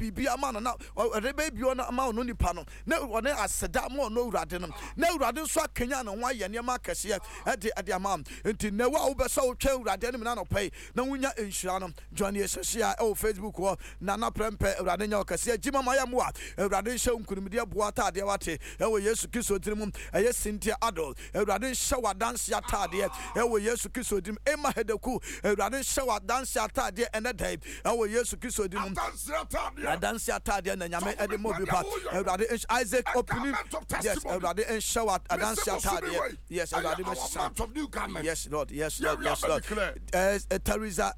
bibi ama na rebe bi ona ama no nipa no na one aseda ma no urade no na urade so akanya na ho aye ne ma kese ade ama enti na wa wo be so twa urade ne na no pai na wunya enhyira no join yesehia o Facebook wo na na prempe urade nya kese agima ma ya mo a urade hye nkunimde boa taade wate ewo Yesu Kristo dirim eye Cynthia Adol urade hye wadanse ataade ewo Yesu Kristo dirim ema hedeku urade hye wadanse ataade ene dai ewo Yesu Kristo dirim wadanse ataade na nyame ede mo bi pa urade Isaac opini yes urade hye wadanse ataade yes urade me yes Lord yes Teresa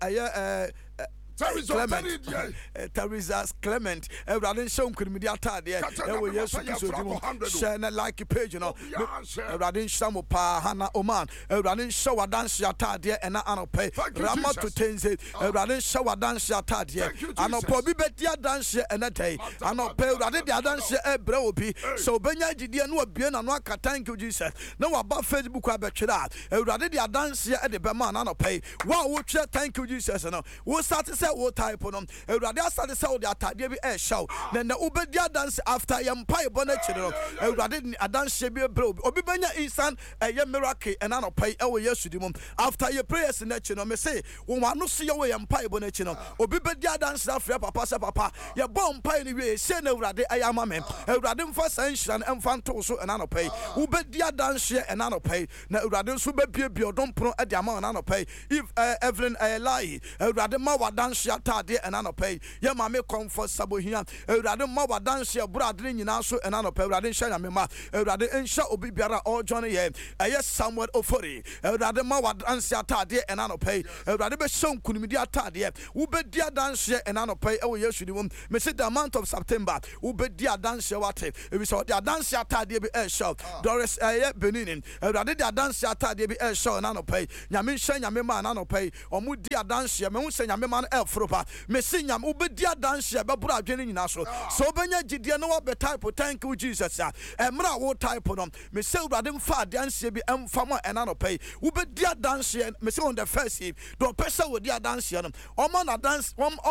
Teresa Clement Radin show nkunimdi atade ewo Yesu Kristo dimu share na like page no Radin shamo pa Hana Oman Radin show wadanse atade ena anope Rama to tenze Radin show wadanse atade anopo bi betia danse ena tai anope Radin dia danse ebre obi so benya gidie no abie na no aka thank you Jesus na waba Facebook abetwera Radin dia danse e de be ma na anope wa wo twe thank you Jesus no wo start wo type on Ewurade asade se wo de atade bi e shaw na ubedi dance after yam pai bona chiro Ewurade adanse bi bre obi benya insan ye miracle and an pai e wo Yesu di mum after your prayers na chiro me say wo wano so ye wo yam pai bona chiro obi bedi dance after papa se papa ye bom pai ni we se na Ewurade ayama me Ewurade mfa sanhira na mfa nto so na no pai ubedi dance e na no pai na Ewurade so be bie odompono e de ama na no pai if Evelyn lie Ewurade ma wadan atade enanope ye ma me comfort sabohia Ewurade ma wadanse brade nyina so enanope Ewurade nhya nyame ma Ewurade nhya obi biara o join ye eye Samuel Ofori Ewurade ma wadanse atade enanope Ewurade be hye nkunimdi atade wo bedi adanse enanope e wo Yesu ni me say the month of September wo bedi adanse wate e so the adanse atade bi e show Doris Benin Ewurade the adanse atade bi e show enanope nyame nhya nyame ma enanope omu di adanse me hu se nyame ma Fropa mesinyam ubedia dance be bra adwene nyina so benya gidie no be type thank you Jesus emra wo type no me se Ewurade mfa dance bi emfama enano pay ubedia dance me se on the first do pesa wo dia dance no o man dance